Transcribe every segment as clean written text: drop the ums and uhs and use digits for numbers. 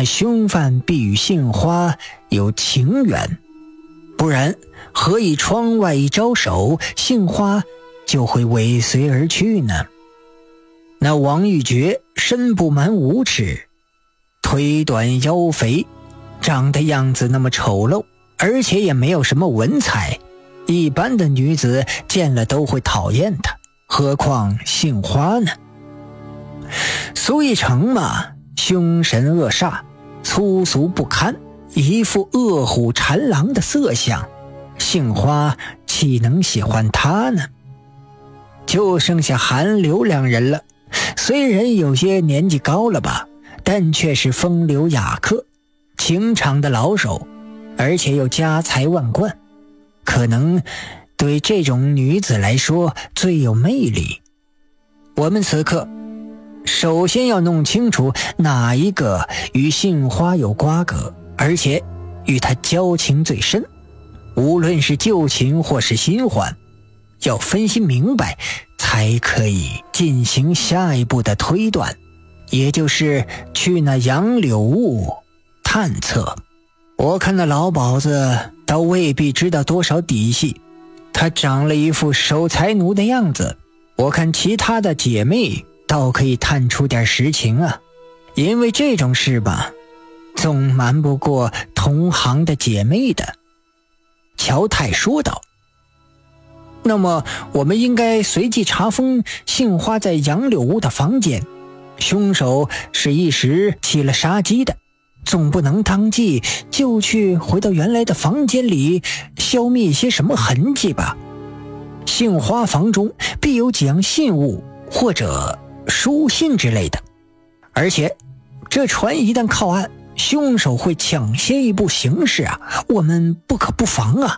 那凶犯必与杏花有情缘，不然何以窗外一招手，杏花就会尾随而去呢？那王玉珏身不满5尺，腿短腰肥，长的样子那么丑陋，而且也没有什么文采，一般的女子见了都会讨厌他，何况杏花呢？苏一成嘛，凶神恶煞，粗俗不堪，一副恶虎缠狼的色相，杏花岂能喜欢他呢？就剩下韩流2人了，虽然有些年纪高了吧，但却是风流雅客，情场的老手，而且又家财万贯，可能对这种女子来说最有魅力。我们此刻首先要弄清楚哪一个与杏花有瓜葛，而且与她交情最深，无论是旧情或是新欢，要分析明白才可以进行下一步的推断，也就是去那杨柳坞探测。我看那老鸨子倒未必知道多少底细，他长了一副守财奴的样子，我看其他的姐妹倒可以探出点实情啊，因为这种事吧，总瞒不过同行的姐妹的。乔太说道。那么我们应该随即查封杏花在杨柳坞的房间，凶手是一时起了杀机的，总不能当即就去回到原来的房间里消灭些什么痕迹吧。杏花房中必有几样信物或者书信之类的，而且这船一旦靠岸，凶手会抢先一步行事啊，我们不可不防啊。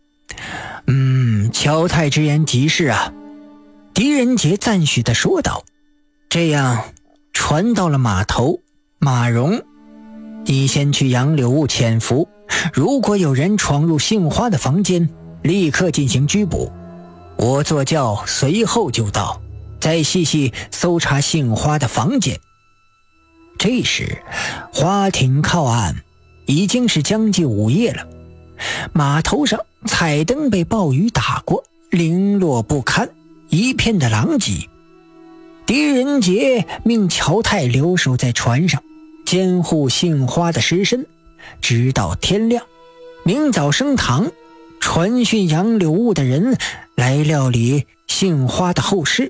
乔太之言极是啊，狄仁杰赞许地说道。这样，船到了码头，马荣，你先去杨柳坞潜伏，如果有人闯入杏花的房间，立刻进行拘捕。我坐轿随后就到，再细细搜查杏花的房间。这时花艇靠岸，已经是将近午夜了，码头上彩灯被暴雨打过，零落不堪，一片的狼藉。狄仁杰命乔太留守在船上，监护杏花的尸身，直到天亮。明早升堂，传讯杨柳坞的人来料理杏花的后事。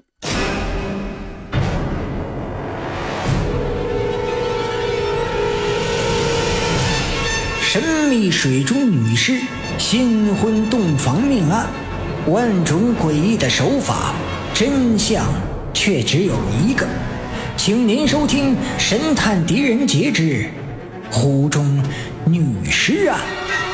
神秘水中女尸新婚洞房命案，万种诡异的手法，真相却只有一个。请您收听神探狄仁杰之湖中女尸案。